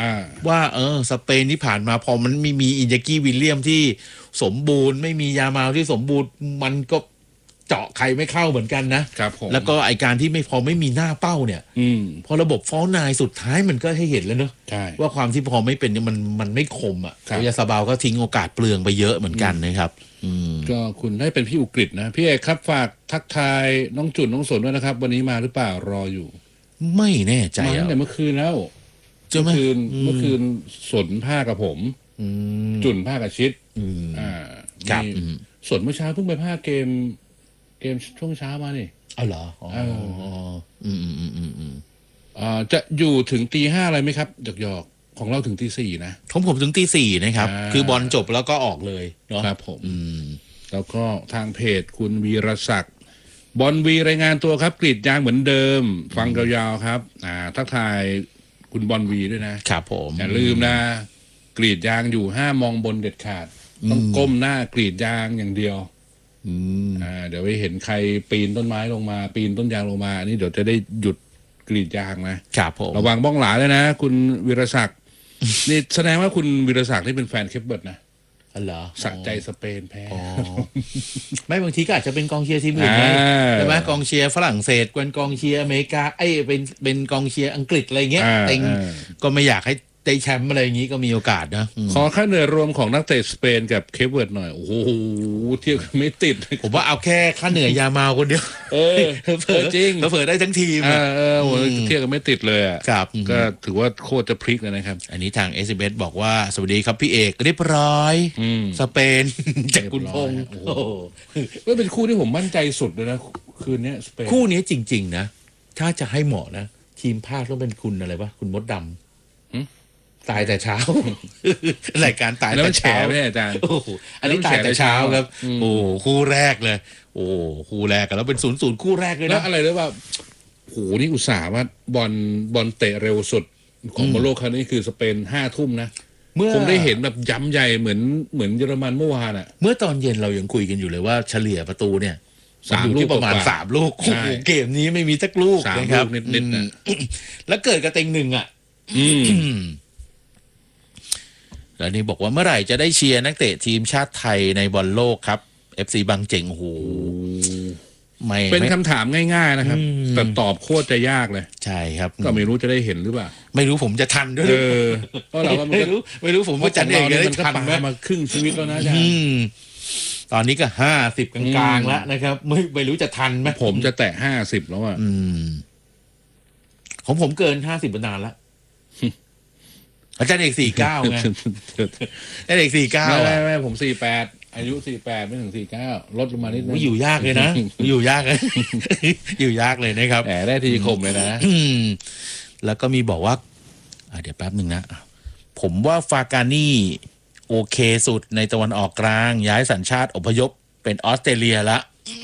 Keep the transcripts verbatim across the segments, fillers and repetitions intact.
ว่าเออสเปนที่ผ่านมาพอมันไม่มีอินยากิวิลเลียมที่สมบูรณ์ไม่มียามาลที่สมบูรณ์มันก็เจาะใครไม่เข้าเหมือนกันนะครับแล้วก็ไอการที่ไม่พอไม่มีหน้าเป้าเนี่ยพอระบบฟอลนายสุดท้ายมันก็ให้เห็นแล้วเนอะว่าความที่พอไม่เป็นมันมันไม่คมอ่ะยาซาบาลก็ทิ้งโอกาสเปลืองไปเยอะเหมือนกันนะครับก็คุณได้เป็นพี่อุกฤษนะพี่เอกครับฝากทักทายน้องจุนน้องสนด้วยนะครับวันนี้มาหรือเปล่ารออยู่ไม่แน่ใจมาตั้งแต่เมื่อคืนแล้วเมื่อคืนเมื่อคืนสนผ้ากับผมจุนผ้ากับชิดอ่าครับสนเมื่อเช้าเพิ่งไปผ้าเกมเกมช่วงเช้ามานี่อ๋อเหรออ๋ออืมอืมอืมอืมอืมอ่าจะอยู่ถึงตีห้าอะไรไหมครับหยอกหยอกของเราถึงตีสี่นะของผมถึงตีสี่นะครับคือบอลจบแล้วก็ออกเลยเนาะครับผมอืมแล้วก็ทางเพจคุณวีรศักดิ์บอลวีรายงานตัวครับกรีดยางเหมือนเดิมฟังยาวๆครับอ่าทักทายคุณบอลวีด้วยนะครับผมอย่าลืมนะกรีดยางอยู่ห้ามมองบนเด็ดขาดต้องก้มหน้ากรีดยางอย่างเดียวอ่าเดี๋ยวไปเห็นใครปีนต้นไม้ลงมาปีนต้นยางลงมานี่เดี๋ยวจะได้หยุดกรีดยางนะครับผมระวังบ้องหลาเลยนะคุณวีรศักดิ์นี่แสดงว่าคุณวีรศักดิ์นี่เป็นแฟนเคปเบิร์ดนะอ๋อเหรอสักใจสเปนแพ้ไม่บางทีก็อาจจะเป็นกองเชียร์ทีมอื่นไงใช่ไหมกองเชียร์ฝรั่งเศสเป็นกองเชียร์อเมริกาไอ้เป็นเป็นกองเชียร์อังกฤษอะไรเงี้ยเต็งก็ไม่อยากให้ได้แชมป์อะไรอย่างนี้ก็มีโอกาสนะขอค่าเหนื่อยรวมของนักเตะสเปนกับเคปเวิร์ดหน่อยโอ้โหเทียบกันไม่ติดผมว่าเอาแค่ค่าเหนื่อยยามาคนเดียวเออเผลอจริงเผลอได้ทั้งทีมเออเออเทียบกันไม่ติดเลยอ่ะครับก็ถือว่าโคตรจะพลิกเลยนะครับอันนี้ทาง เอส เอ็ม เอส บอกว่าสวัสดีครับพี่เอกเรียบร้อยสเปนจากคุณพงษ์โอ้ก็เป็นคู่ที่ผมมั่นใจสุดเลยนะคืนนี้สเปนคู่นี้จริงๆนะถ้าจะให้เหมาะนะทีมภาคต้องเป็นคุณอะไรวะคุณมดดำตายแต่เช้ารายการตายแต่เช้าไม่อาจารย์โอ้อันนี้ตายแต่เช้าครับโอ้คู่แรกเลยโอ้คู่แรกกันแล้วเป็นศูนย์ศูนย์คู่แรกเลยนะแล้วอะไรเลยว่าโหนี่อุตส่าห์ว่าบอลบอลเตะเร็วสุดของบอลโลกครั้งนี้คือสเปนห้าทุ่มนะผมได้เห็นแบบย้ำใหญ่เหมือนเหมือนเยอรมันเมื่อวานอ่ะเมื่อตอนเย็นเรายังคุยกันอยู่เลยว่าเฉลี่ยประตูเนี่ยสามลูกประมาณสามลูกโอ้โหเกมนี้ไม่มีสักลูกนะครับนิดๆนะแล้วเกิดกระเต็งหนึ่งอ่ะแล้วนี่บอกว่าเมื่อไหร่จะได้เชียร์นักเตะทีมชาติไทยในบอลโลกครับ เอฟ ซี บางเจ๋งโอ้โหไม่เป็นคำถามง่ายๆนะครับแต่ตอบโคตรจะยากเลยใช่ครับก็ไม่รู้จะได้เห็นหรือเปล่าไม่รู้ผมจะทันด้วยเออเพราะเราไม่รู้ไม่รู้ผมว่าจะได้ทันไหมมาครึ่งชีวิตแล้วนะอาจารย์ตอนนี้ก็ห้าสิบกลางๆแล้วนะครับไม่ไม่รู้จะทันไหมผมจะแตะห้าสิบแล้วอ่ะของผมเกินห้าสิบนานแล้วอาจารย์เอกสี่เก้าไงอาจารย์เอกสี่เก้าไม่ไม่ผมสี่แปดอายุสี่แปดไม่ถึงสี่เก้าลดลงมานิดนึงอยู่ยากเลยนะอยู่ยากเลยอยู่ยากเลยนะครับแหมได้ทีคมเลยนะแล้วก็มีบอกว่าเดี๋ยวแป๊บหนึ่งนะผมว่าฟาการนี่โอเคสุดในตะวันออกกลางย้ายสัญชาติอพยพเป็นออสเตรเลียละ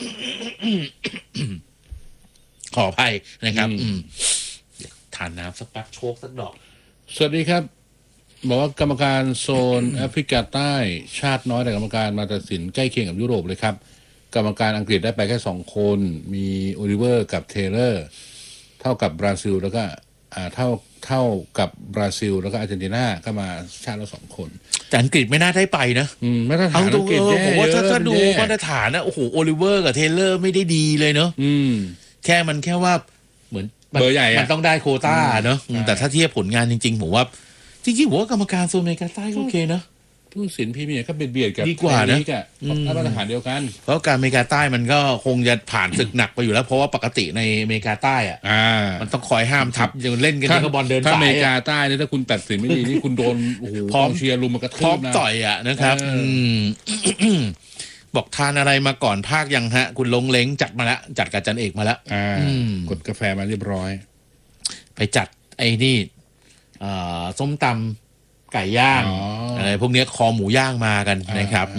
ขออภัยนะครับทานน้ำสักแป๊บโชกสักดอกสวัสดีครับบอกว่ากรรมการโซนแอฟริกาใต้ชาติน้อยแต่กรรมการมาตัดสินใกล้เคียงกับยุโรปเลยครับกรรมการอังกฤษได้ไปแค่สองคนมีโอลิเวอร์กับเทเลอร์เท่ากับบราซิลแล้วก็อ่าเท่าเท่ากับบราซิลแล้วก็อาร์เจนตินาก็มาชาติละสองคนแต่อังกฤษไม่น่าได้ไปนะอืมมาตรฐานอังกฤษแย่ผมว่าถ้าถ้าดูมาตรฐานนะโอ้โหโอลิเวอร์กับเทเลอร์ไม่ได้ดีเลยเนาะอืมแค่มันแค่ว่าเหมือนเบอร์ใหญ่มันต้องได้โควต้าเนาะแต่ถ้าเทียบผลงานจริงๆผมว่าจริงๆผมว่ากรรมการโซนอเมริกาใต้โอเคนะผู้ตัดสินพรีเมียร์ก็เบียดๆกับดีกว่านะมาตรฐานเดียวกันเพราะการอเมริกาใต้มันก็คงจะผ่านศึกหนักไปอยู่แล้วเพราะว่าปกติในอเมริกาใต้อ่ะมันต้องคอยห้ามทับยังเล่นกันที่บอลเดินสายถ้าอเมริกาใต้เนี่ยถ้าคุณตัดสินไม่ดีนี่คุณโดนโอ้โหพร้อมเชียร์ลุมมากระทืบนะต่อยอ่ะนะครับบอกทานอะไรมาก่อนภาคยังฮะคุณลงเล้งจัดมาแล้วจัดกับจันเอกมาแล้วกดกาแฟมาเรียบร้อยไปจัดไอ้นี่ส้มตำไก่ย่างอะไรพวกนี้คอหมูย่างมากันนะครับ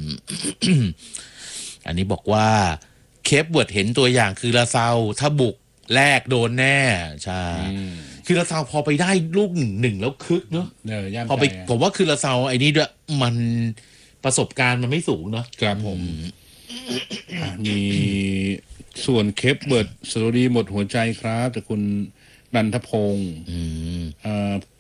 อันนี้บอกว่าเคปเวิร์ดเห็นตัวอย่างคือลาซาถ้าบุกแรกโดนแน่ใช่คือลาซาพอไปได้ลูกหนึ่งหนึ่งแล้วคึกเนาะพอไปผมว่าคือลาซาไอ้นี่ด้วยมันประสบการณ์มันไม่สูงเนาะครับผมมีส่วนเคปเวิร์ดสโตรีหมดหัวใจครับจากคุณนันทพงศ์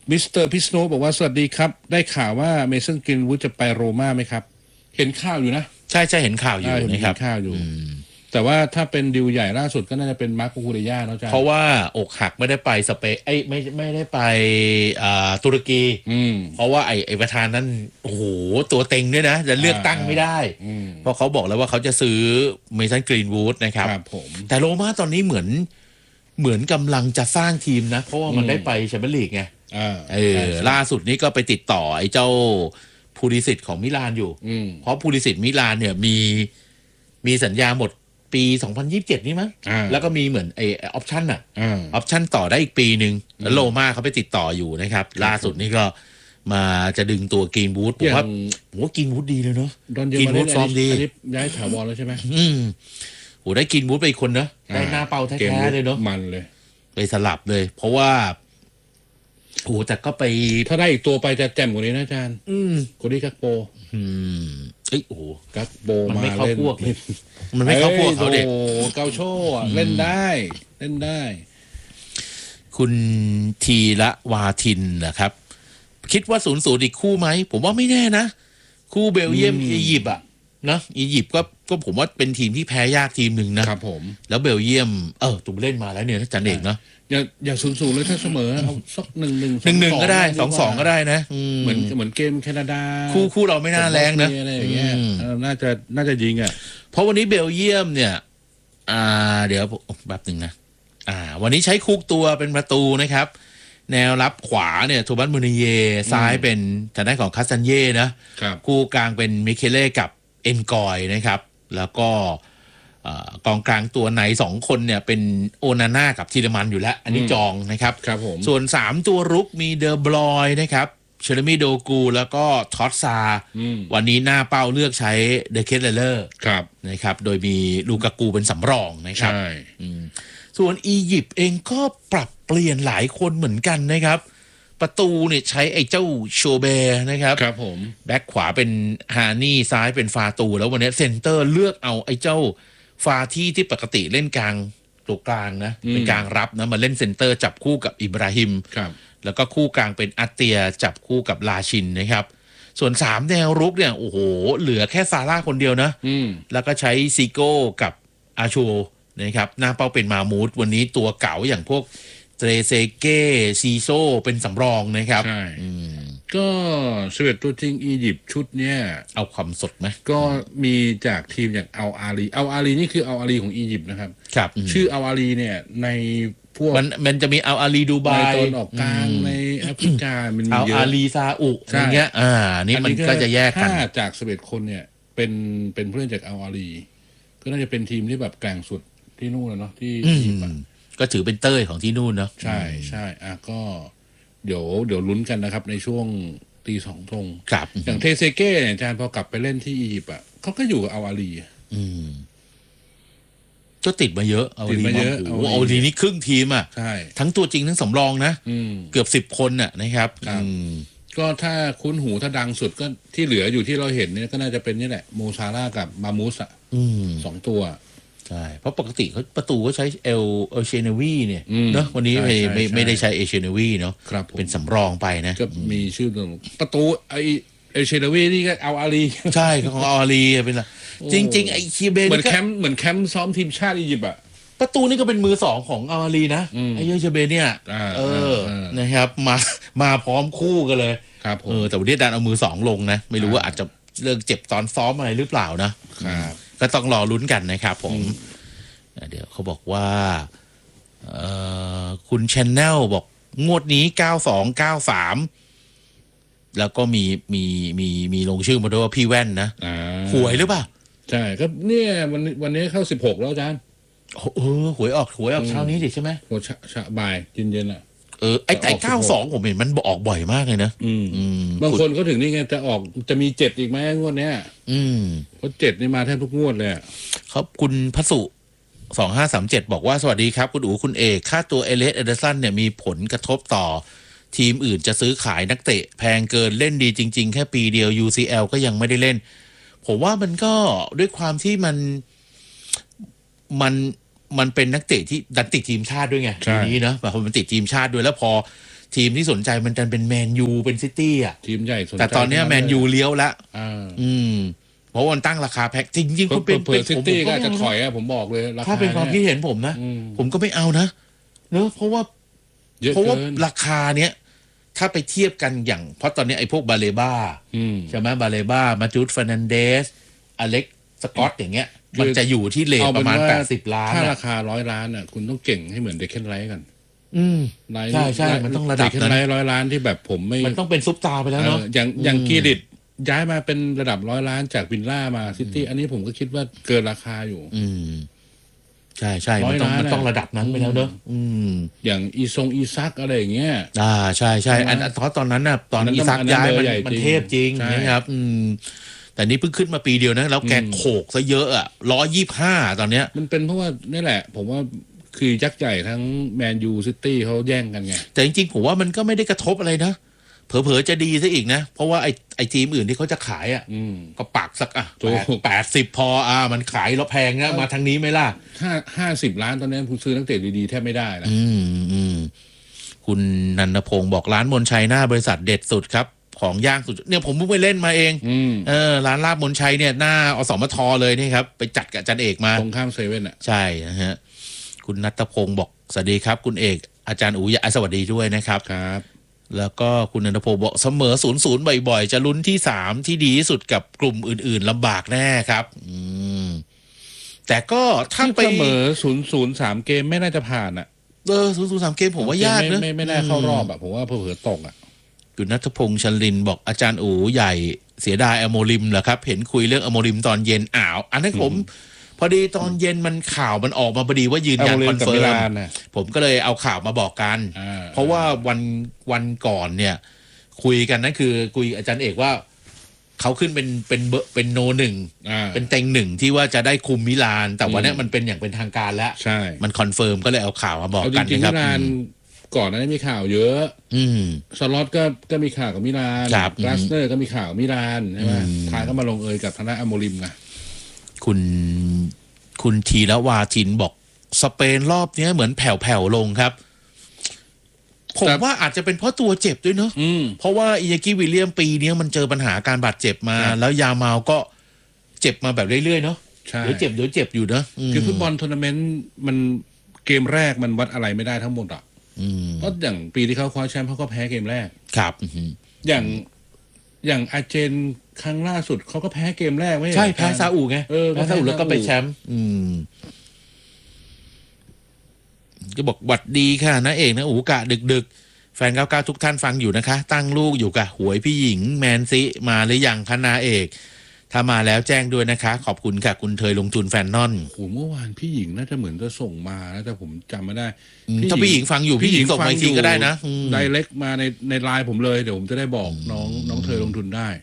มิสเตอร์พิสโนบอกว่าสวัสดีครับได้ข่าวว่าเมสันกรีนวูดจะไปโรม่าไหมครับเห็นข่าวอยู่นะใช่ใช่เห็นข่าวอยู่นะครับข่าวอยู่แต่ว่าถ้าเป็นดิวใหญ่ล่าสุดก็น่าจะเป็นมาร์ค คูคูเรย่าเนาะจ้าเพราะว่าอกหักไม่ได้ไปสเปนไอ้ไม่ไม่ได้ไปอ่าตุรกีเพราะว่าไอ้ไอ้ประธานนั้นโอ้โหตัวเต็งด้วยนะจะเลือกตั้งไม่ได้เพราะเขาบอกแล้วว่าเขาจะซื้อเมสันกรีนวูดนะครับแต่โรม่าตอนนี้เหมือนเหมือนกำลังจะสร้างทีมนะเพราะว่ามันได้ไปแชมเปี้ยนลีกไงเออล่าสุดนี้ก็ไปติดต่อไอ้เจ้าพูลิสิตของมิลานอยู่เพราะพูลิสิตมิลานเนี่ยมีมีสัญญาหมดปีสองพันยี่สิบเจ็ดนี่มั้งแล้วก็มีเหมือนไอออปชั่นอ่ะออปชั่นต่อได้อีกปีหนึ่งแล้วโลมาเขาไปติดต่ออยู่นะครับล่าสุดนี่ก็มาจะดึงตัวกรีนวูดผมว่าผมว่ากรีนวูดดีเลยเนาะกรีนวูดฟอร์มดีย้ายถาวรแล้วใช่ไหมอืมโหได้กรีนวูดไปอีกคนนะได้หน้าเป้าแท้ๆเลยเนาะมันเลยไปสลับเลยเพราะว่าโหแต่ก็ไปถ้าได้อีกตัวไปจะแจ่มกว่านี้นะอาจารย์อืมคนนี้กักโปอืมเอ้ยโอ้กักโปมันไม่เข้าพวกเลยมันไม่เข้าพวกเขาเด็กโอ้เกาโชเล่นได้เล่นได้คุณทีละวาทินนะครับคิดว่าศูนย์ศูนย์อีกคู่ไหมผมว่าไม่แน่นะคู่เบลเยียมอียิปต์อ่ะนะอียิปต์ก็ก็ผมว่าเป็นทีมที่แพ้ยากทีมหนึ่งนะครับผมแล้วเบลเยียมเออตุ่มเล่นมาแล้วเนี่ยจันเอกเนาะอย่าอย่าศูนย์ศูนย์เลยถ้าเสมอเอาสักหนึ่งหนึ่งหนึ่งหนึ่งก็ได้สองสองก็ได้นะเหมือนเหมือนเกมแคนาดาคู่คู่เราไม่น่าแรงนะอะไรอย่างเงี้ยน่าจะน่าจะยิงอ่ะเพราะวันนี้เบลเยียมเนี่ยอ่าเดี๋ยวแบบหนึ่งนะอ่าวันนี้ใช้คุกตัวเป็นประตูนะครับแนวรับขวาเนี่ยโทบัสมูนิเยซ้ายเป็นทางด้านของคาสซันเย่นะคู่กลางเป็นมิเคเล่กับเอ็นกอยนะครับแล้วก็กองกลางตัวไหนสองคนเนี่ยเป็นโอนาน่ากับทีเลมันอยู่แล้วอันนี้จองนะครับครับผมส่วนสามตัวรุกมีเดอ บลอยนะครับเชลมีโดกูแล้วก็ท็อตซาวันนี้หน้าเป้าเลือกใช้เดเคสเลเลอร์นะครับโดยมีลูกากูเป็นสำรองนะครับส่วนอียิปต์เองก็ปรับเปลี่ยนหลายคนเหมือนกันนะครับประตูเนี่ยใช้ไอ้เจ้าโชเบร์นะครับครับผมแบ็คขวาเป็นฮานี่ซ้ายเป็นฟาตูแล้ววันนี้เซนเตอร์เลือกเอาไอ้เจ้าฟาที่ที่ปกติเล่นกลางตัวกลางนะเป็นกลางรับนะมาเล่นเซนเตอร์จับคู่กับอิบราฮิมแล้วก็คู่กลางเป็นอาเตียจับคู่กับลาชินนะครับส่วนสามแนวรุกเนี่ยโอ้โหเหลือแค่ซาร่าคนเดียวนะแล้วก็ใช้ซิโก้กับอาชูนะครับหน้าเป้าเป็นมามูดวันนี้ตัวเก๋าอย่างพวกเตรเซเก้ซีโซเป็นสำรองนะครับใช่ก็สิบเอ็ดตัวจริงอียิปต์ชุดเนี้ยเอาความสดไหมก็มีจากทีมอย่างอัลอาลีอัลอาลีนี่คืออัลอาลีของอียิปต์นะครับครับชื่ออัลอาลีเนี่ยในพวกมันมันจะมีอัลอาลีดูไบในตอนออกกลางในแอฟริกามันมีเยอะอัลอาลีซาอุอะไรเงี้ยอ่านี่มันก็จะแยกกันถ้าจากสิบเอ็ดคนเนี่ยเป็นเป็นเพื่อนจากอัลอาลีก็น่าจะเป็นทีมที่แบบแกร่งสุดที่นู่นนะเนาะที่อียิปต์ก็ถือเป็นเต้ยของที่นู่นเนาะใช่ใช่อ่ะก็เดี๋ยวเดี๋ยวลุ้นกันนะครับในช่วงตีสองทงครับอย่างเทเซเก้เนี่ยอาจารย์พอกลับไปเล่นที่อียิปต์อ่ะเขาก็อยู่กับอัลอาลีอืมก็ติดมาเยอะเอาลีมาโอ้โหเอาลีนี่ครึ่งทีมอ่ะใช่ทั้งตัวจริงทั้งสำรองนะเกือบสิบคนน่ะนะครับก็ถ้าคุ้นหูถ้าดังสุดก็ที่เหลืออยู่ที่เราเห็นเนี่ยก็น่าจะเป็นนี่แหละโมซาร่ากับมามูสอ่ะสองตัวใช่เพราะปกติเขาประตูก็ใช้เอลเอเชเนวีเนี่ยเนาะวันนี้ไม่ไม่ไม่ได้ใช้เอเชเนวีเนาะเป็นสำรองไปนะก็มีชื่อประตูไอเอเชเนวีนี่ก็เอาอาลีใช่ของเอาอาลีเป็นละจริงๆไอคีเบนเหมือนแคมป์เหมือนแคมป์ซ้อมทีมชาติอียิปต์อะประตูนี่ก็เป็นมือสองของเอาอาลีนะไอเยอเชเบนเนี่ยเออนะครับมามาพร้อมคู่กันเลยครับเออแต่วันนี้ดันเอามือสองลงนะไม่รู้ว่าอาจจะเลิกเจ็บตอนซ้อมอะไรหรือเปล่านะครับก็ต้องรอลุ้นกันนะครับผมเดี๋ยวเขาบอกว่าคุณชแนลบอกงวดนี้เก้าสอง เก้าสามแล้วก็มีมีมีมีลงชื่อมาด้วยว่าพี่แว่นนะหวยหรือเปล่าใช่ก็เนี่ยวันวันนี้เข้าสิบหกแล้วอาจารย์เออหวยออกหวยออกเช้านี้ดิใช่ไหมโอ้ชะชะบ่ายเย็นๆอ่ะเออไอ้ไอ้เก้าสองผมเห็นมันออกบ่อยมากเลยนะอืมบางคนก็ถึงนี่ไงจะออกจะมีเจ็ดอีกไหมงวดเนี้ยอืมเพราะเจ็ดนี่มาแทบทุกงวดเลยครับคุณพสุสองห้าสามเจ็ดบอกว่าสวัสดีครับคุณอู๋คุณเอกค่าตัวเอเลสเอเดอร์สันเนี่ยมีผลกระทบต่อทีมอื่นจะซื้อขายนักเตะแพงเกินเล่นดีจริงๆแค่ปีเดียว ยู ซี แอล ก็ยังไม่ได้เล่นผมว่ามันก็ด้วยความที่มันมันมันเป็นนักเตะที่ดันติดทีมชาติด้วยไงทีนี้นะแบบมันติดทีมชาติด้วยแล้วพอทีมที่สนใจมันจะเป็นแมนยูเป็นซิตี้อ่ะทีมใหญ่สนใจแต่ตอนนี้แมนยูเลี้ยวแล้วอืมเพราะวันตั้งราคาแพ็คจริงๆเขาเป็นเป็นซิตี้ก็จะถอยอะผมบอกเลยถ้าเป็นความคิดเห็นผมนะผมก็ไม่เอานะเนอะเพราะว่าเพราะว่าราคาเนี้ยถ้าไปเทียบกันอย่างเพราะตอนนี้ไอ้พวกบาเลบ้าใช่ไหมบาเลบ้ามาจูดเฟร์นันเดสอเล็กสกอตอย่างเงี้ยมันจะอยู่ที่เลทประมาณแปดสิบล้านถ้าราคาร้อยล้านอ่ะคุณต้องเก่งให้เหมือนเดคเคนไลท์กันอืมใช่ใช่มันต้องระดับนั้นร้อยล้านที่แบบผมไม่มันต้องเป็นซุปตาไปแล้วเนาะอย่างอย่างกีริตย้ายมาเป็นระดับร้อยล้านจากวินล่ามาซิตี้อันนี้ผมก็คิดว่าเกินราคาอยู่อืมใช่ใช่มันต้องมันต้องระดับนั้นไปแล้วเนอะอืมอย่างอีซงอีซักอะไรอย่างเงี้ยอ่าใช่ใช่อันเพราะตอนนั้นน่ะตอนอีซักย้ายมันมันเทพจริงนะครับอืมแต่นี่เพิ่งขึ้นมาปีเดียวนะแล้วแกโขกซะเยอะอ่ะร้อยยี่ห้าตอนเนี้ยมันเป็นเพราะว่านี่แหละผมว่าคือยักษ์ใหญ่ทั้งแมนยูซิตี้เขาแย่งกันไงแต่จริงๆผมว่ามันก็ไม่ได้กระทบอะไรนะเผลอๆจะดีซะอีกนะเพราะว่าไอ้ไอ้ทีมอื่นที่เขาจะขายอ่ะก็ปักสักอ่ะแปดสิบพออ่ะมันขายแล้วแพงนะมาทางนี้ไหมล่ะห้าห้าสิบล้านตอนนี้คุณซื้อนักเตะดีๆแทบไม่ได้นะอืมอืมคุณนันทพงศ์บอกร้านมนชัยหน้าบริษัทเด็ดสุดครับของย่างสุดเนี่ยผมเพิ่งไปเล่นมาเองเออร้านลาบมนชัยเนี่ยหน้าอสมทเลยนี่ครับไปจัดกับอาจารย์เอกมาตรงข้ามเซเว่นอ่ะใช่นะฮะคุณนัทพงศ์บอกสวัสดีครับคุณเอกอาจารย์อู๋ยะสวัสดีด้วยนะครับครับแล้วก็คุณนันทพงศ์บอกเสมอศูนย์ศูนย์บ่อยๆจะลุ้นที่สามที่ดีที่สุดกับกลุ่มอื่นๆลำบากแน่ครับอืมแต่ก็ถ้าไปเสมอศูนย์ศูนย์สามเกมไม่น่าจะผ่านอ่ะเออศูนย์ศูนย์สามเกมผมว่ายากนะไม่ไม่น่าเข้ารอบอ่ะผมว่าเผื่อตกอ่ะคุณนัทพงษ์ชลินบอกอาจารย์อู๋ใหญ่เสียดายอโมริมเหรอครับเห็นคุยเรื่องอโมริมตอนเย็นอ้าวอันนั้นผมพอดีตอนเย็นมันข่าวมันออกมาพอดีว่ายืนยันคอนเฟิร์มผมก็เลยเอาข่าวมาบอกกันเพราะว่าวันวันก่อนเนี่ยคุยกันนั่นคือคุยอาจารย์เอกว่าเขาขึ้นเป็นเป็นเบอร์เป็นโนหนึ่งเป็นเต็งหนึ่งที่ว่าจะได้คุมมิลานแต่วันนี้มันเป็นอย่างเป็นทางการแล้วใช่มันคอนเฟิร์มก็เลยเอาข่าวมาบอกกันนะครับมิลานก่อนหน้านี้มีข่าวเยอะอืมสล็อตก็ก็มีข่าวกับมิลานกลาสเนอร์ก็มีข่าวมิลานใช่ไหมทายก็มาลงเอยกับทางด้านอโมริมไงคุณคุณทีละวาทินบอกสเปนรอบนี้เหมือนแผ่วๆลงครับผมว่าอาจจะเป็นเพราะตัวเจ็บด้วยเนอะเพราะว่าอิยากิวิลเลียมปีนี้มันเจอปัญหาการบาดเจ็บมาแล้วยาเมาก็เจ็บมาแบบเรื่อยๆเนาะเดี๋ยวเจ็บเดี๋ยวเจ็บอยู่นะคือฟุตบอลทัวร์นาเมนต์มันเกมแรกมันวัดอะไรไม่ได้ทั้งหมดอ่ะเพราะอย่างปีที่เขาคว้าแชมป์เขาก็แพ้เกมแรกครับอย่างอย่างอาร์เจนครั้งล่าสุดเขาก็แพ้เกมแรกไม่ใช่แพ้ซาอุไงแพ้ซาอุแล้วก็ไปแชมป์ก็บอกหวัดดีค่ะนะเอกนะอูกะดึกๆแฟนเก้าเก้าทุกท่านฟังอยู่นะคะตั้งลูกอยู่กับหวยพี่หญิงแมนซิมาหรือยังคะนาเอกถ้ามาแล้วแจ้งด้วยนะคะขอบคุณค่ะคุณเทยลงทุนแฟนนอนโอ้เมื่อวานพี่หญิงน่าจะเหมือนจะส่งมาแล้วแต่ผมจำไม่ได้ถ้าพี่หญิงฟังอยู่พี่หญิงส่งมาอีกทีก็ได้นะไดเรกมาในในไลน์ผมเลยเดี๋ยวผมจะได้บอกน้องน้องเทยลงทุนได้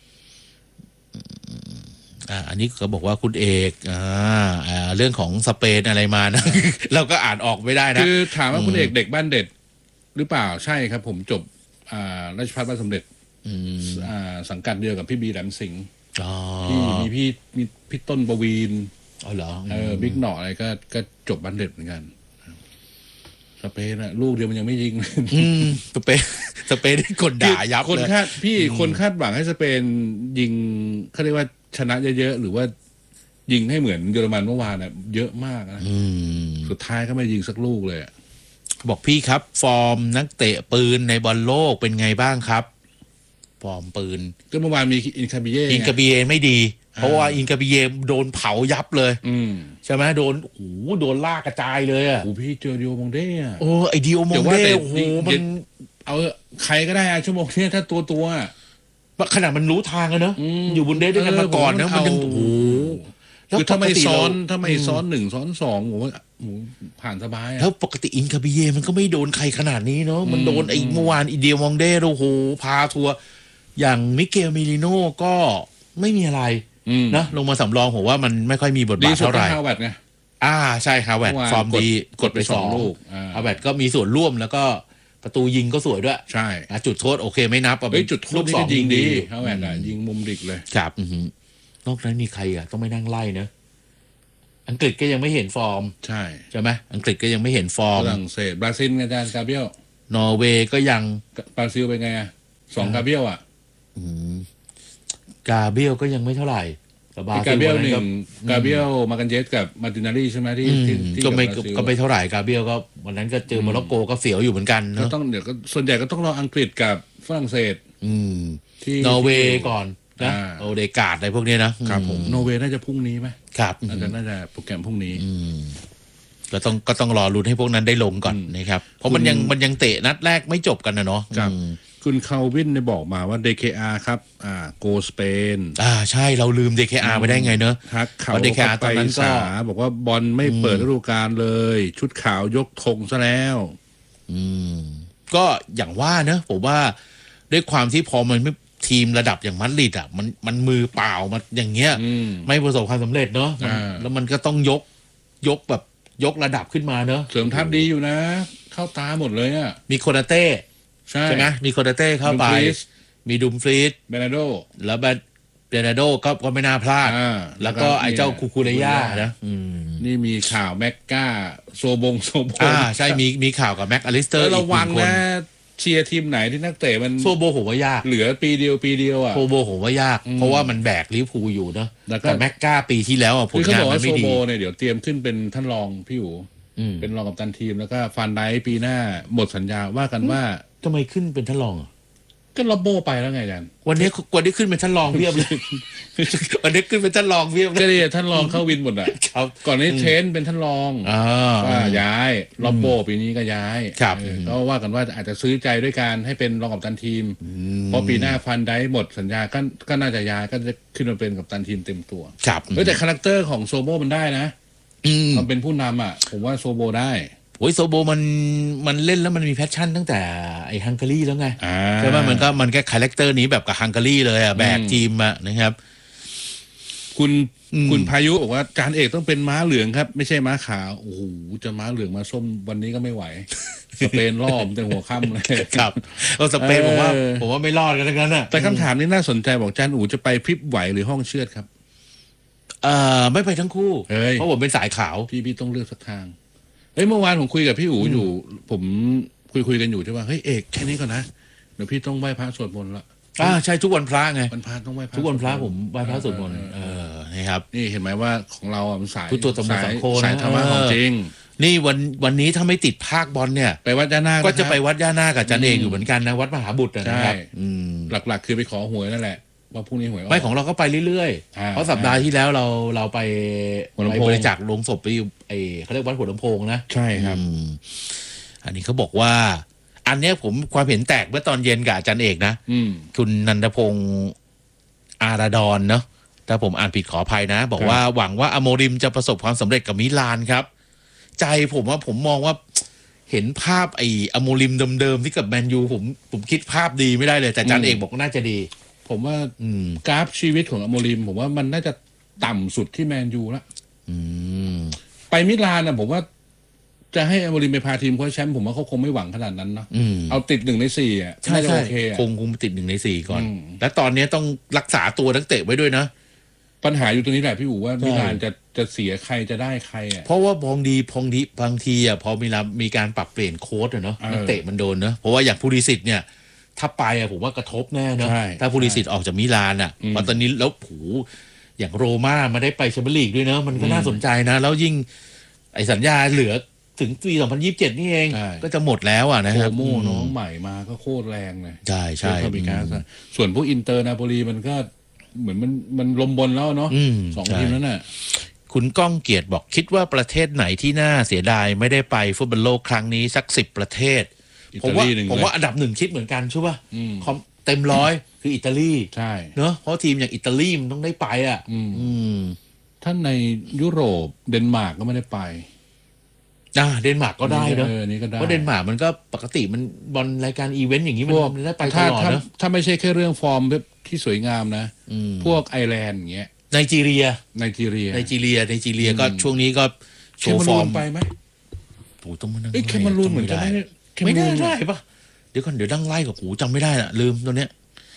อ่าอันนี้เขาบอกว่าคุณเอกอ่าเรื่องของสเปนอะไรมานะเราก็อ่านออกไม่ได้นะคือถามว่าคุณเอกเด็กบ้านเด็ดหรือเปล่าใช่ครับผมจบอ่าราชภัฏบ้านสมเด็จอ่าสังกัดเดียวกับพี่บีแหลมสิงห์พี่มีพี่มีพี่ต้นประวีนอ๋อเหรอเออบิ๊กหน่ออะไรก็ก็จบบ้านเด็ดเหมือนกันสเปนอะลูกเดียวมันยังไม่ยิงสเปนสเปนที่กดด่ายับเลยคนคาดพี่คนคาดหวังให้สเปนยิงเขาเรียกว่าชนะเยอะๆหรือว่ายิงให้เหมือนเยอรมันเมื่อวานน่ะเยอะมากนะสุดท้ายก็ไม่ยิงสักลูกเลยบอกพี่ครับฟอร์มนักเตะปืนในบอลโลกเป็นไงบ้างครับฟอร์มปืนก็เมื่อวานมีอินคาบิเย่อินคาบิเย่ไม่ดีเพราะว่าอินคาบิเย่โดนเผายับเลยใช่ไหมโดนโอ้โหโดนลากกระจายเลยอ่ะโอ้พี่เจอดิโอมองเด้อะโอ้ไอดิโอมองเด้โอ้โหมันเอาใครก็ได้ชั่วโมงนี้ถ้าตัวตัวขนาดมันรู้ทางอะเนอะอยู่บนเดทด้วยกันมาก่อนนะมันยังโอ้โหคือถ้าไม่ซ้อนถ้าไม่ซ้อนหนึ่งซ้อนสองผมว่าผ่านสบายแล้วปกติอินคาบิเย่มันก็ไม่โดนใครขนาดนี้เนาะมันโดนไอ้เมื่อวานอีเดียมองเด้โอ้โหพาทัวร์อย่างมิเกลมิลิโน่ก็ไม่มีอะไรนะลงมาสำรองผมว่ามันไม่ค่อยมีบทบาทเท่าไหร่ฮาวเวิร์ดไงอ่าใช่ฮาวเวิร์ดฟอร์มดีกดไปสองลูกฮาวเวิร์ดก็มีส่วนร่วมแล้วก็ประตูยิงก็สวยด้วยใช่จุดโทษโอเคไม่นับเฮ้ยจุดโทษนี่ยิงดีฮาวเวิร์ดอ่ะยิงมุมดิกเลยครับนอกนั้นมีใครอ่ะต้องไม่นั่งไล่นะอังกฤษก็ยังไม่เห็นฟอร์มใช่ใช่ไหมอังกฤษก็ยังไม่เห็นฟอร์มฝรั่งเศสบราซิลอาจารย์กาเบรียลนอร์เวย์ก็ยังบราซิลเป็นไงอ่ะสองกาเบียลอ่ะกาเบียลก็ยังไม่เท่าไหร่กาเบียลหนึ่งกาเบียลมากันเยสกับมาร์ตินารีใช่ไหมที่ที่ก็ไม่ก็ไม่เท่าไหร่กาเบียลก็วันนั้นก็เจอโมร็อกโกก็เสียวอยู่เหมือนกันเนาะต้องเดี๋ยวก็ส่วนใหญ่ก็ต้องรออังกฤษกับฝรั่งเศสที่นอร์เวย์ก่อนนะโอเดกาดอะไรพวกนี้นะครับผมนอร์เวย์น่าจะพรุ่งนี้ไหมครับน่าจะน่าจะโปรแกรมพรุ่งนี้ก็ต้องก็ต้องรอลุ้นให้พวกนั้นได้ลงก่อนนะครับเพราะมันยังมันยังเตะนัดแรกไม่จบกันนะเนาะคุณคาลวินได้บอกมาว่า ดี เค อาร์ ครับอ่าโกสเปนอ่าใช่เราลืม ดี เค อาร์ ไปได้ไงเนอะฮักเขาดี เค อาร์ ตอนนั้นก็บอกว่าบอลไม่เปิดฤดูกาลเลย ชุดขาวยกธงซะแล้วอืมก็อย่างว่าเนอะผมว่าด้วยความที่พอมันไม่ทีมระดับอย่างมัดริดอ่ะมันมันมือเปล่ามาอย่างเงี้ยไม่ประสบความสำเร็จเนอะแล้วมันก็ต้องยกยกแบบยกระดับขึ้นมาเนอะเสริมทัพดีอยู่นะเข้าตาหมดเลยอ่ะมีโคนาเต้ใช่ไหมมีโคนาเต้เข้าไปมีดุมฟรีดเบนาโดแล้วเบนาโดก็ก็ไม่น่าพลาดแล้วก็ไอ้เจ้าคูคูเรย่านะนี่มีข่าวแม็กก้าโซบงโซบงอ่าใช่มีมีข่าวกับแม็กอลิสเตอร์ระวังนะเชียร์ทีมไหนที่นักเตะมันโซโบผมว่ายากเหลือปีเดียวปีเดียวอ่ะโซโบผมว่ายากเพราะว่ามันแบกลิเวอร์พูลอยู่เนาะแต่แม็กก้าปีที่แล้วอ่ะผลงานมันไม่ดีโซโบเนี่ยเดี๋ยวเตรียมขึ้นเป็นท่านรองพี่อู๋เป็นรองกัปตันทีมแล้วก็ฟันไดปีหน้าหมดสัญญาว่ากันว่าทำไมขึ้นเป็นท่านรองก็ล็อบโบไปแล้วไงจันวันนี้วันนี้ขึ้นเป็นท่านรองเพียบเลยวันนี้ขึ้นเป็นท่านรองเพียบก็เลยท่านรองเข้าวินหมดอ่ะก่อนนี้เทรนเป็นท่านรองว่าย้ายล็อบโบปีนี้ก็ย้ายก็ว่ากันว่าอาจจะซื้อใจด้วยการให้เป็นรองกัปตันทีมพอปีหน้าฟันไดหมดสัญญาก็ก็น่าจะย้ายก็จะขึ้นมาเป็นกัปตันทีมเต็มตัวแต่คาแรคเตอร์ของโซโบมันได้นะมันเป็นผู้นำอ่ะผมว่าโซโบได้โอ้ยโซโบมันมันเล่นแล้วมันมีแพชชั่นตั้งแต่ไอ้ฮังการีแล้วไงใช่ไหมมันก็มันก็คาแรคเตอร์นี้แบบกับฮังการีเลยอ่ะแบกทีมอ่ะนะครับคุณคุณพายุบอกว่าจานเอกต้องเป็นม้าเหลืองครับไม่ใช่ม้าขาวโอ้โหจะม้าเหลืองมาส้มวันนี้ก็ไม่ไหวสเปนรอบแต่หัวค่ำเลยครับเราสเปนผมว่าผมว่าไม่รอดกันทั้งนั้นอ่ะแต่คำถามนี้น่าสนใจบอกจานอู๋จะไปพริบไหวหรือห้องเชือดครับเอ่อไม่ไปทั้งคู่เพราะผมเป็นสายขาวพี่พี่ต้องเลือกสักทางเฮ้ยเมื่อวานผมคุยกับพี่อู๋อยู่ผมคุยคุยกันอยู่ใช่ป่ะเฮ้ยเอกแค่นี้ก่อนนะเดี๋ยวพี่ต้องไหว้พระสวดมนต์ละอ่าใช่ทุกวันพระไงวันพระต้องไหว้พระทุกวันพระผมไหว้พระสวดมนต์เออนี่ครับนี่เห็นไหมว่าของเราอ่ะมันสายทุกตัวสมุทรสาครสายธรรมะของจริงนี่วันวันนี้ถ้าไม่ติดภาคบอลเนี่ยไปวัดย่านาก็จะไปวัดย่านากับจันเองอยู่เหมือนกันนะวัดมหาบุตรนะครับหลักๆคือไปขอหวยนั่นแหละว่าพรุ่งนี้หวยไม่ของเราก็ไปเรื่อยๆเพราะสัปดาห์ที่แล้วเราเราไปไปบริจาคโลงศพไปไอเขาเรียกวัดหัวลำโพงนะใช่ครับอันนี้เขาบอกว่าอันนี้ผมความเห็นแตกเมื่อตอนเย็นกับอาจารย์เอกนะคุณนันทพงศ์อาราดอนเนาะถ้าผมอ่านผิดขออภัยนะบอกว่าหวังว่าอโมริมจะประสบความสำเร็จกับมิลานครับใจผมว่าผมมองว่าเห็นภาพไอ้อโมริมเดิมๆที่กับแมนยูผมผมคิดภาพดีไม่ได้เลยแต่อาจารย์เอกบอกน่าจะดีผมว่ากราฟชีวิตของอโมริมผมว่ามันน่าจะต่ำสุดที่แมนยูละไปมิลานอ่ะผมว่าจะให้อโมริมไปพาทีมคว้าแชมป์ผมว่าเขาคงไม่หวังขนาดนั้นเนาะเอาติดหนึ่งในสี่อ่ะใช่ใช่คงคงติดหนึ่งในสี่ก่อนและตอนนี้ต้องรักษาตัวนักเตะไว้ด้วยนะปัญหาอยู่ตรงนี้แหละพี่อู๋ว่ามิลานจะจะเสียใครจะได้ใครอ่ะเพราะว่าพองดีพองดีบางทีอ่ะพอมีมีการปรับเปลี่ยนโค้ชอ่ะเนาะนักเตะมันโดนเนาะเพราะว่าอย่างพูริสิตเนี่ยถ้าไปอ่ะผมว่ากระทบแน่เนอะถ้าพูริสิตออกจากมิลานอ่ะตอนนี้แล้วผูอย่างโรม่ามาได้ไปแชมเปี้ยนลีกด้วยเนอะมันก็น่าสนใจนะแล้วยิ่งไอ้สัญญาเหลือถึงปีสองพันยี่สิบเจ็ดนี่เองก็จะหมดแล้วอ่ะนะครับโมน้องใหม่มาก็โคตรแรงเลยใช่ใช่ส่วนพวกอินเตอร์นาโปลีมันก็เหมือนมันมันลมบนแล้วเนาะสองทีมนั้นน่ะคุณก้องเกียรติบอกคิดว่าประเทศไหนที่น่าเสียดายไม่ได้ไปฟุตบอลโลกครั้งนี้สักสิบประเทศผมว่าผมว่าอันดับหนึ่งคิดเหมือนกันใช่ป่ะเต็มร้อยคืออิตาลีใช่เนอะเพราะทีมอย่างอิตาลีมันต้องได้ไปอ่ะท่านในยุโรปเดนมาร์กก็ไม่ได้ไปอ่าเดนมาร์กก็ได้เนอะเพราะเดนมาร์กมันก็ปกติมันบอลรายการอีเวนต์อย่างนี้มันได้ไปตลอดนะถ้าไม่ใช่แค่เรื่องฟอร์มที่สวยงามนะพวกไอร์แลนด์อย่างเงี้ยไนจีเรียไนจีเรียไนจีเรียไนจีเรียก็ช่วงนี้ก็โชว์ฟอร์มไปไหมโอ้ต้องมานั่งไอ้เคมารูนเหมือนจะไม่ไม่ได้ได้ปะเดี๋ยวก่อนเดี๋ยวดั้งไล่กับหูจำไม่ได้ละลืมตัวเนี้ย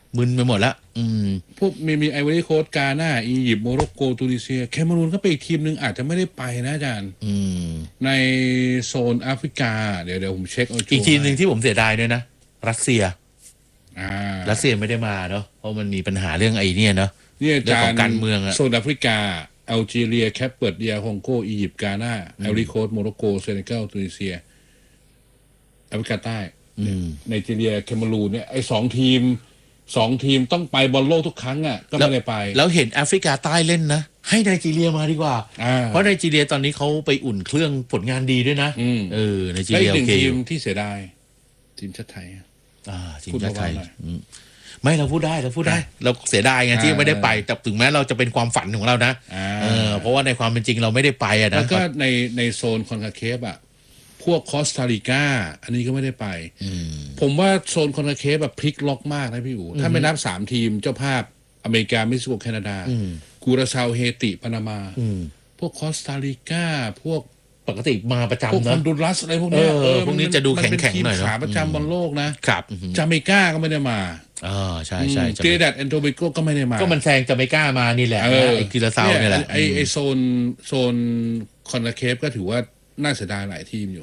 มึนไปหมดแล้วอืมพวกมีมีไอวอรี่โคสต์กาหน้าอียิปต์โมร็อกโกตูนิเซียแคเมรูนก็เป็นอีกทีมหนึ่งอาจจะไม่ได้ไปนะอาจารย์อืมในโซนแอฟริกาเดี๋ยวเดี๋ยวผมเช็คเอาอีกทีมหนึ่งที่ผมเสียดายด้วยนะรัสเซียรัสเซียไม่ได้มาเนาะเพราะมันมีปัญหาเรื่องไอ้นี่เนาะเรื่องของการเมืองอะโซนแอฟริกาอัลจีเรียแคปเปิร์ดเดียคองโกอียิปต์กาหน้าไอวอรี่โคสต์โมร็อกโกเซเนกัลตูนิเซียแอฟริกาใต้ไนจีเรียแคเมรูนเนี่ยไอ้สองทีมสองทีมต้องไปบอลโลกทุกครั้งอ่ะก็ไม่ได้ไปแล้วเห็นแอฟริกาใต้เล่นนะให้ไนจีเรียมาดีกว่าเพราะไนจีเรียตอนนี้เขาไปอุ่นเครื่องผลงานดีด้วยนะเออไนจีเรียโอเคทีมที่เสียดายทีมชาติไทยอ่าทีมชาติไทยไม่เราพูดได้เราพูดได้เราเสียดายไงที่ไม่ได้ไปแต่ถึงแม้เราจะเป็นความฝันของเรานะเออเพราะว่าในความเป็นจริงเราไม่ได้ไปอ่ะนะแล้วก็ในในโซนคอนคาเคฟอ่ะพวกคอสตาริกาอันนี้ก็ไม่ได้ไปผมว่าโซนคอนคาเคฟแบบพลิกล็อกมากนะพี่อู๋ถ้าไม่นับสามทีมเจ้าภาพอเมริกาเม็กซิโกแคนาดากูราซาวเฮติปานามาพวกคอสตาริกาพวกปกติมาประจำนะพวกฮอนดูรัสอะไรพวกนี้เออพวกนี้จะดูแข็งๆหน่อยขาประจำบอลโลกนะครับจาเมกาก็ไม่ได้มาอ๋อใช่ใช่เกเรดแอนโทเบโกก็ไม่ได้มาก็มันแซงจาเมกามานี่แหละไอ้กิราซาวนี่แหละไอ้ไอ้โซนโซนคอนคาเคฟก็ถือว่าน่าเสียดายหลายทีมอยู่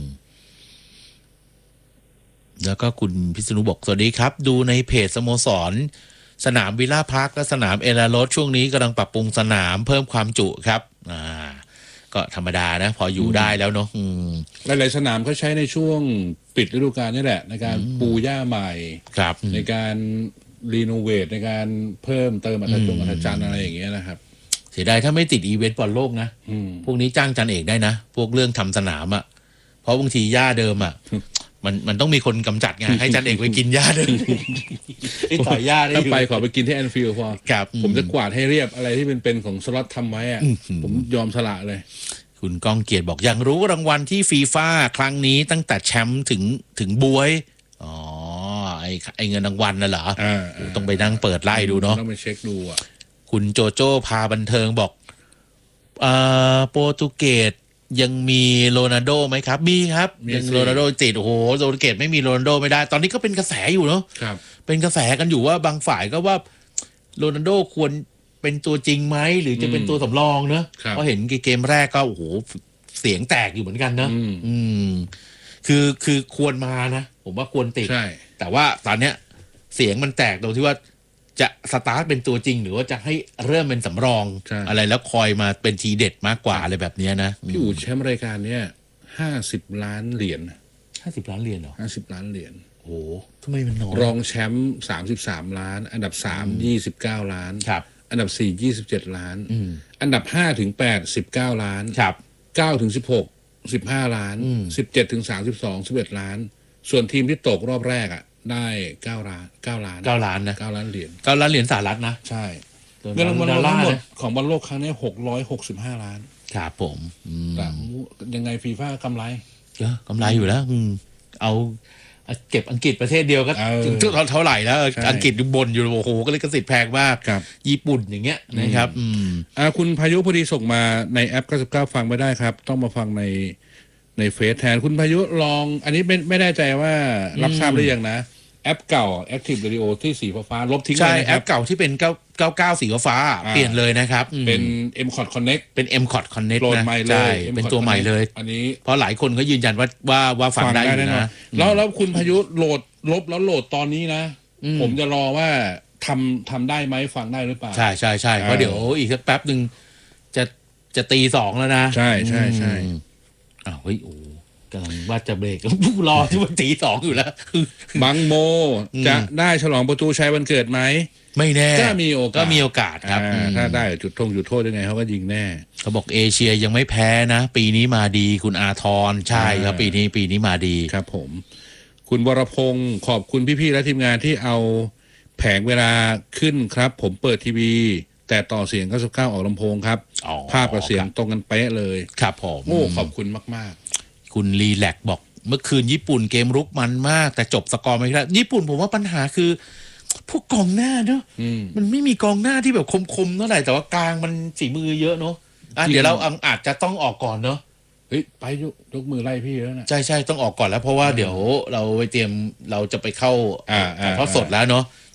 แล้วก็คุณพิษณุบอกสวัสดีครับดูในเพจสโมสรสนามวิลล่าพาร์คและสนามเอลาโรสช่วงนี้กำลังปรับปรุงสนามเพิ่มความจุครับอ่าก็ธรรมดานะพออยู่ได้แล้วเนาะหลายๆสนามเขาใช้ในช่วงปิดฤดูกาลนี่แหละในการปูหญ้าใหม่ในการรีโนเวทในการเพิ่มเติมอัตราจงอัตราจันอะไรอย่างเงี้ยนะครับเสียดายถ้าไม่ติดอีเวนต์บอลโลกนะพวกนี้จ้างจันเอกได้นะพวกเรื่องทำสนามอ่ะเพราะบางทีหญ้าเดิมอ่ะมันมันต้องมีคนกำจัดไงให้จันเอกไปกินหญ้าเดิมไอ้ต่อยหญ้าได้ถ้าไปขอไปกินที่แอนฟิลด์พอผมจะกวาดให้เรียบอะไรที่เป็นเป็นของสล็อตทำไว้อ่ะผมยอมสละเลยคุณก้องเกียรติบอกยังรู้รางวัลที่ฟีฟ่าครั้งนี้ตั้งแต่แชมป์ถึงถึงบวยอ๋อไอ้ไอ้เงินรางวัลน่ะเหรอต้องไปนั่งเปิดไล่ดูเนาะต้องไปเช็คดูอ่ะคุณโจโจ้พาบันเทิงบอกอ่าโปรตุเกสยังมีโรนัลโดไหมครับมีครับยังโรนัลโดติดโอ้โหโปรตุเกสไม่มีโรนัลโดไม่ได้ตอนนี้ก็เป็นกระแสอยู่เนาะเป็นกระแสกันอยู่ว่าบางฝ่ายก็ว่าโรนัลโดควรเป็นตัวจริงไหมหรือจะเป็นตัวสำรองเนอะเพราะเห็นเกมแรกก็โอ้โหเสียงแตกอยู่เหมือนกันนะอืมคือคือควรมานะผมว่าควรติดแต่ว่าตอนเนี้ยเสียงมันแตกตรงที่ว่าจะสตาร์ทเป็นตัวจริงหรือว่าจะให้เริ่มเป็นสำรองอะไรแล้วคอยมาเป็นทีเด็ดมากกว่าอะไรแบบนี้นะพี่อู๋แชมป์รายการเนี้ยห้าสิบล้านเหรียญห้าสิบล้านเหรียญเหรอห้าสิบล้านเหรียญโอ้ทำไมมันน้อยรองแชมป์สามสิบสามล้านอันดับสามยี่สิบเก้าล้านครับอันดับสี่ยี่สิบเจ็ดล้านอันดับห้าถึงแปดสิบเก้าล้านครับเก้าถึงสิบหกสิบห้าล้านสิบเจ็ดถึงสามสิบสองสิบเอ็ดล้านส่วนทีมที่ตกรอบแรกอ่ะได้เก้าล้านเก้าล้านเก้าล้านนะเก้าล้านเหรียญเก้าล้านเหรียญสหรัฐนะใช่เงินรางวัลทั้งหมดของบอลโลกครั้งนี้หกร้อยหกสิบห้าล้านครับผมแต่ยังไงฟีฟ่ากำไรเยอะกำไรอยู่แล้วเอาเก็บอังกฤษประเทศเดียวก็ถึงเท่าไหร่แล้วอังกฤษอยู่บนอยู่โอ้โหก็เลยกระสิทธิ์แพงมากญี่ปุ่นอย่างเงี้ยนะครับอืมอ่าคุณพายุพอดีส่งมาในแอปเก้าสิบเก้าฟังไม่ได้ครับต้องมาฟังในในเฟซแทนคุณพายุลองอันนี้ไม่ไม่แน่ใจว่ารับทราบหรือยังนะแอปเก่า Active Radio ที่สีฟ้าลบทิ้งเลยนะครับใช่แอปเก่าที่เป็นเก้าเก้าเก้าสีฟ้าเปลี่ยนเลยนะครับเป็น เอ็ม คอร์ด Connect เป็น เอ็ม คอร์ด Connect นะใช่เป็นตัวใหม่เลยอันนี้เพราะหลายคนก็ยืนยันว่าว่าว่าฟังได้นะแล้วแล้วคุณพายุโหลดลบแล้วโหลดตอนนี้นะผมจะรอว่าทำทำได้ไหมฟังได้หรือเปล่าใช่ใช่ใช่เพราะเดี๋ยวอีกสักแป๊บหนึ่งจะจะตีสองแล้วนะใช่ใช่ใช่อ้าวเฮ้ยโอ้กำลังว่าจะเบรกผู้รอที่มันตีสองอยู่แล้วบังโมจะได้ฉลองประตูชัยวันเกิดไหมไม่แน่ก็มีโอกาสก็มีโอกาสครับถ้าได้จุดทงจุดโทษยังไงเขาก็ยิงแน่เขาบอกเอเชียยังไม่แพ้นะปีนี้มาดีคุณอาทรใช่ครับปีนี้ปีนี้มาดีครับผมคุณวรพงศ์ขอบคุณพี่ๆและทีมงานที่เอาแผงเวลาขึ้นครับผมเปิดทีวีแต่ต่อเสียงเก้าสิบเก้าออกลำโพงครับภาพกับเสียงตรงกันเป๊ะเลยครับผมโอ้ขอบคุณมากๆคุณรีแลกบอกเมื่อคืนญี่ปุ่นเกมรุกมันมากแต่จบสกอร์ไม่ได้ญี่ปุ่นผมว่าปัญหาคือพวกกองหน้าเนอะมันไม่มีกองหน้าที่แบบคมๆเท่าไหร่แต่ว่ากลางมันฝีมือเยอะเนาะเดี๋ยวเราอาจจะต้องออกก่อนเนาะเฮ้ยไปยกยกมือไล่พี่แล้วนะใช่ใช่ต้องออกก่อนแล้วเพราะว่าเดี๋ยวเราไปเตรียมเราจะไปเข้าอ่าทอดสดแล้วเนาะ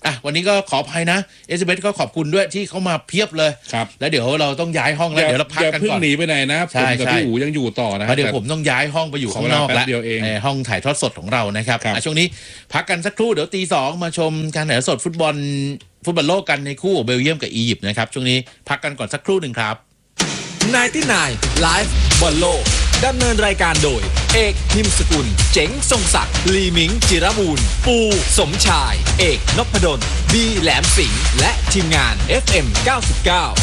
อ่ะวันนี้ก็ขออภัยนะเอสเบสก็ขอบคุณด้วยที่เขามาเพียบเลยครับแล้วเดี๋ยวเราต้องย้ายห้องแล้วเดี๋ยวเราพักกันก่อนอย่าเพิ่งหนีไปไหนนะผมกับพี่อู๋ยังอยู่ต่อนะเดี๋ยวผมต้องย้ายห้องไปอยู่ข้างนอกแล้วห้องถ่ายทอดสดของเรานะครับช่วงนี้พักกันสักครู่เดี๋ยวตีสองมาชมการถ่ายทอดสดฟุตบอลฟุตบอลโลกกันในคู่เบลเยียมกับอียิปต์นะครับช่วงนี้พักกันก่อนสักครู่หนึ่งครับไนน์ตี้ไนน์ Live บอลโลกดำเนินรายการโดยเอกนิมสกุลเจ๋งทรงศักดิ์ลีมิงจิรบูรณ์ปูสมชายเอกนพดลบีแหลมสิงห์และทีมงาน เอฟ เอ็ม เก้าสิบเก้า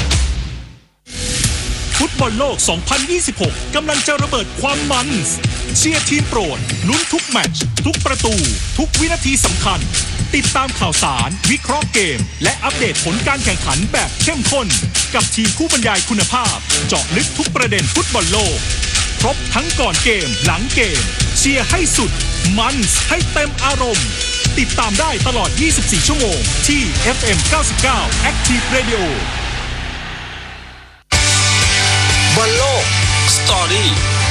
ฟุตบอลโลก สองพันยี่สิบหก กำลังจะระเบิดความมันเชียร์ทีมโปรดลุ้นทุกแมตช์ทุกประตูทุกวินาทีสำคัญติดตามข่าวสารวิเคราะห์เกมและอัปเดตผลการแข่งขันแบบเข้มข้นกับทีมผู้บรรยายคุณภาพเจาะลึกทุกประเด็นฟุตบอลโลกครบทั้งก่อนเกมหลังเกมเชียร์ให้สุดมันให้เต็มอารมณ์ติดตามได้ตลอดยี่สิบสี่ชั่วโมงที่ เอฟ เอ็ม เก้าสิบเก้า Active Radio บอลโลกสตอรี่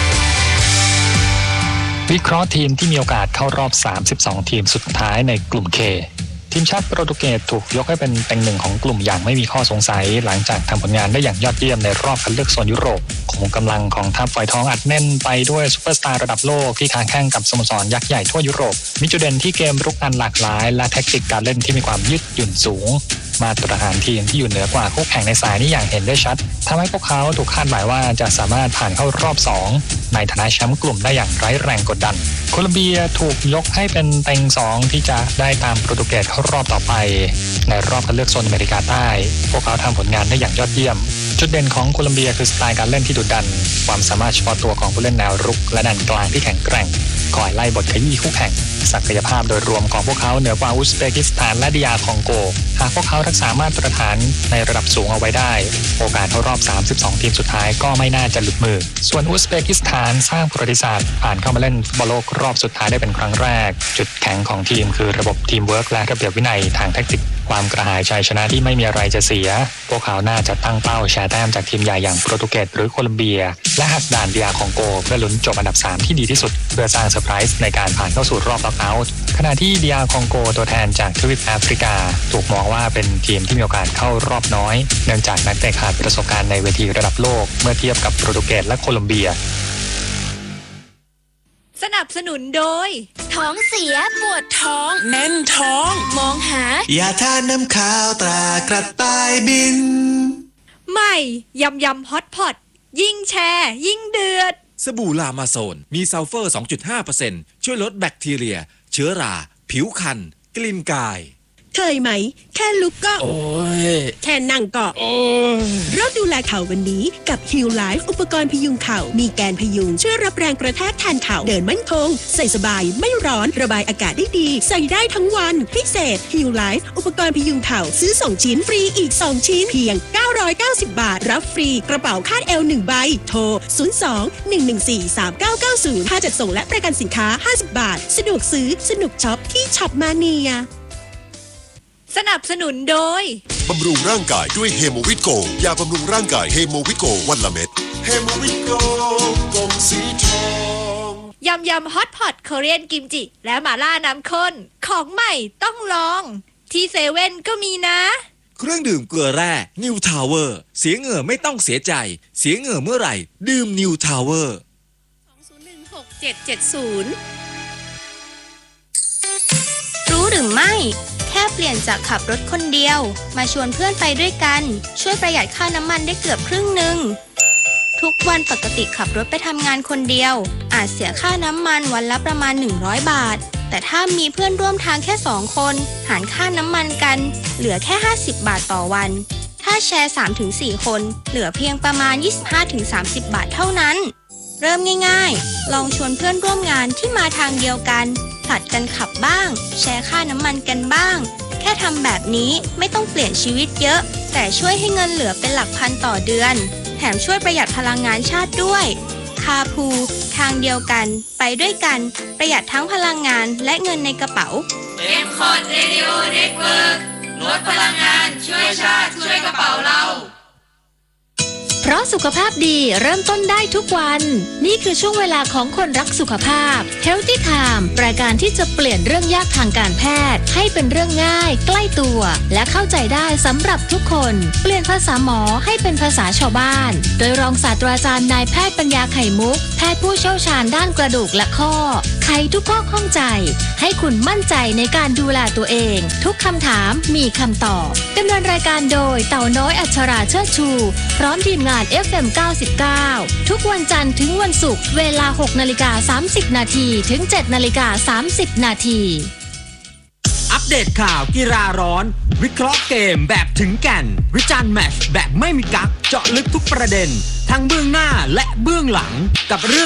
วิเคราะห์ทีมที่มีโอกาสเข้ารอบสามสิบสองทีมสุดท้ายในกลุ่ม K ทีมชาติโปรตุเกสถูกยกให้เป็นเต็งหนึ่งของกลุ่มอย่างไม่มีข้อสงสัยหลังจากทำผลงานได้อย่างยอดเยี่ยมในรอบคัดเลือกโซนยุโรปขุมกำลังของทัพฝอยทองอัดแน่นไปด้วยซุปเปอร์สตาร์ระดับโลกที่ค้าแข่งกับสโมสรยักษ์ใหญ่ทั่วยุโรปมีจุดเด่นที่เกมรุกอันหลากหลายและแทคติกการเล่นที่มีความยืดหยุ่นสูงมาตรฐานทีมที่อยู่เหนือกว่าคู่แข่งในสายนี้อย่างเห็นได้ชัดทำให้พวกเขาถูกคาดหมายว่าจะสามารถผ่านเข้ารอบสองในฐานะแชมป์กลุ่มได้อย่างไร้แรงกดดันโคลอมเบียถูกยกให้เป็นเต็งสองที่จะได้ตามโปรตุเกสเข้ารอบต่อไปในรอบคัดเลือกโซนอเมริกาใต้พวกเขาทำผลงานได้อย่างยอดเยี่ยมจุดเด่นของโคลอมเบียคือสไตล์การเล่นที่ดุดันความสามารถเฉพาะตัวของผู้เล่นแนวรุกและแดนกลางที่แข็งแกร่งคอยไล่บทขยี้คู่แข่งศักยภาพโดยรวมของพวกเขาเหนือกว่าอุซเบกิสถานและดิอาร์คองโกหากพวกเขารักษามาตรฐานในระดับสูงเอาไว้ได้โอกาสเข้ารอบสามสิบสองทีมสุดท้ายก็ไม่น่าจะหลุดมือส่วนอุซเบกิสถานสร้างประวัติศาสตร์ผ่านเข้ามาเล่นฟุตบอลโลกรอบสุดท้ายได้เป็นครั้งแรกจุดแข็งของทีมคือระบบทีมเวิร์คและระเบียบวินัยทางแทคติกความกระหายชัยชนะที่ไม่มีอะไรจะเสียพวกเขาน่าจะตั้งเป้าแชร์แต้มจากทีมใหญ่อย่างโปรตุเกสหรือโคลอมเบียและหักด่านดิอาร์คองโกเพื่อลุ้นจบอันดับสามที่ดีที่สุดเพื่อสร้างเซอร์ไพรส์ในการผ่านเข้าสู่รอบน็อกเอาท์ขณะที่ดิอาร์คองโกตัวแทนจากทวีปแอฟริกาถูกมองว่าเป็นทีมที่มีโอกาสเข้ารอบน้อยเนื่องจากนักเตะขาดประสบการณ์ในเวทีระดับโลกเมื่อเทียบกับโปรตุเกสและโคลอมเบียสนับสนุนโดยท้องเสียปวดท้องแน่นท้องมองหายาทาน้ำขาวตรากระต่ายบินใหม่ยำยำฮอตพอตยิ่งแชร์ยิ่งเดือดสบู่ลามาโซนมีซัลเฟอร์ สองจุดห้าเปอร์เซ็นต์ ช่วยลดแบคทีเรียเชื้อราผิวคันกลิ่นกายเคยไหมแค่ลุกก็โอ้ยแค่นั่งก็โอ้ยเริ่มดูแลเข่าวันนี้กับ Heal Life อุปกรณ์พยุงเข่ามีแกนพยุงช่วยรับแรงกระแทกแทนเข่าเดินมั่นคงใส่สบายไม่ร้อนระบายอากาศได้ดีใส่ได้ทั้งวันพิเศษ Heal Life อุปกรณ์พยุงเข่าซื้อสองชิ้นฟรีอีกสองชิ้นเพียงเก้าร้อยเก้าสิบบาทรับฟรีกระเป๋าคาดเอวหนึ่งใบโทรศูนย์ สอง หนึ่ง หนึ่ง สี่ สาม เก้า เก้า ศูนย์ค่าจัดส่งและประกันสินค้าห้าสิบบาทสะดวกซื้อสนุกช็อปที่ช็อปมาเนียสนับสนุนโดยบำรุงร่างกายด้วยเฮโมวิตโกยาบำรุงร่างกายเฮโมวิตโกวันละเม็ดเฮโมวิตโกกลมสีทองยำยำฮอตพอตโคเรียนกิมจิและหม่าล่าน้ำข้นของใหม่ต้องลองที่เซเว่นก็มีนะเครื่องดื่มเกลือแร่นิวทาวเวอร์เสียเหงื่อไม่ต้องเสียใจเสียเหงื่อเมื่อไหร่ดื่มนิวทาวเวอร์สอง ศูนย์ หนึ่ง หก เจ็ด เจ็ด ศูนย์รู้หรือไม่แค่เปลี่ยนจากขับรถคนเดียวมาชวนเพื่อนไปด้วยกันช่วยประหยัดค่าน้ำมันได้เกือบครึ่งหนึ่งทุกวันปกติขับรถไปทำงานคนเดียวอาจเสียค่าน้ำมันวันละประมาณหนึ่งร้อยบาทแต่ถ้ามีเพื่อนร่วมทางแค่สองคนหารค่าน้ำมันกันเหลือแค่ห้าสิบบาทต่อวันถ้าแชร์ สามถึงสี่ คนเหลือเพียงประมาณ ยี่สิบห้าถึงสามสิบ บาทเท่านั้นเริ่มง่ายๆลองชวนเพื่อนร่วมงานที่มาทางเดียวกันผลัดกันขับบ้างแชร์ค่าน้ำมันกันบ้างแค่ทำแบบนี้ไม่ต้องเปลี่ยนชีวิตเยอะแต่ช่วยให้เงินเหลือเป็นหลักพันต่อเดือนแถมช่วยประหยัดพลังงานชาติด้วยคาพูทางเดียวกันไปด้วยกันประหยัดทั้งพลังงานและเงินในกระเป๋าเอ็ม คอร์ด Radio Network ลดพลังงานช่วยชาติช่วยกระเป๋าเราเพราะสุขภาพดีเริ่มต้นได้ทุกวันนี่คือช่วงเวลาของคนรักสุขภาพ Healthy Time รายการที่จะเปลี่ยนเรื่องยากทางการแพทย์ให้เป็นเรื่องง่ายใกล้ตัวและเข้าใจได้สำหรับทุกคนเปลี่ยนภาษาหมอให้เป็นภาษาชาวบ้านโดยรองศาสตราจารย์นายแพทย์ปัญญาไข่มุกแพทย์ผู้เชี่ยวชาญด้านกระดูกและข้อไขทุกข้อข้องใจให้คุณมั่นใจในการดูแลตัวเองทุกคำถามมีคำตอบดำเนินรายการโดยเต่าน้อยอัชราเชิดชูพร้อมทีมงาน เอฟ เอ็ม เก้าสิบเก้า ทุกวันจันทร์ถึงวันศุกร์เวลา หกนาฬิกาสามสิบนาทีถึง เจ็ดนาฬิกาสามสิบนาทีอัปเดตข่าวกีฬาร้อนวิเคราะห์เกมแบบถึงแก่นวิจารณ์แมตช์แบบไม่มีกั๊กเจาะลึกทุกประเด็นทั้งเบื้องหน้าและเบื้องหลังกับเรื่อง